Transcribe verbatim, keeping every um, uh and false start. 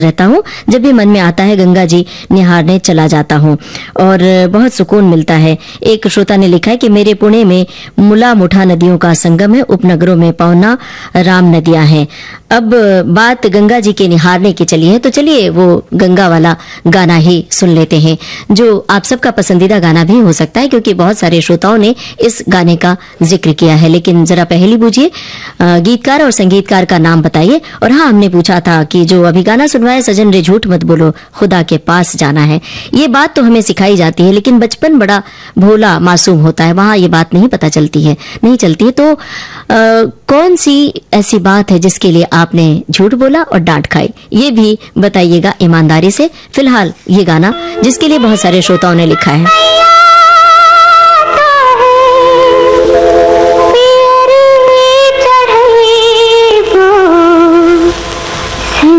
रहता हूँ। जब भी मन में आता है गंगा जी निहारने चला जाता हूँ और बहुत सुकून मिलता है। एक श्रोता ने लिखा है कि मेरे पुणे में मुला मुठा नदियों का संगम है, उपनगरों में पौना राम नदियां हैं। अब बात गंगा जी के निहारने की चली है, तो चलिए वो गंगा वाला गाना ही सुन लेते हैं, जो आप सबका पसंदीदा गाना भी हो सकता है, क्योंकि बहुत सारे श्रोताओं ने इस गाने का जिक्र किया है। लेकिन जरा पहली बूझिए, गीतकार और संगीतकार का नाम बताइए। और हाँ, हमने पूछा था कि जो अभी गाना सुनवाए सजन रे झूठ मत बोलो, खुदा के पास जाना है। ये बात तो हमें सिखाई जाती है, लेकिन बचपन बड़ा भोला मासूम होता है, वहां ये बात नहीं पता चलती है, नहीं चलती है। तो आ, कौन सी ऐसी बात है जिसके लिए आपने झूठ बोला और डांट खाई, ये भी बताइएगा ईमानदारी से। फिलहाल ये गाना जिसके लिए बहुत सारे श्रोताओं ने लिखा है।